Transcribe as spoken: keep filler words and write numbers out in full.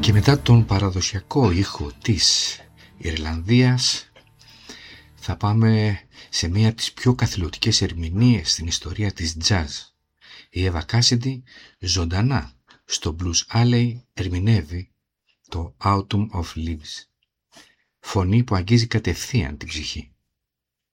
Και μετά τον παραδοσιακό ήχο της Ιρλανδίας θα πάμε σε μία από τις πιο καθηλωτικές ερμηνείες στην ιστορία της jazz. Η Eva Cassidy ζωντανά στο Blues Alley ερμηνεύει το Autumn of Leaves. Φωνή που αγγίζει κατευθείαν την ψυχή.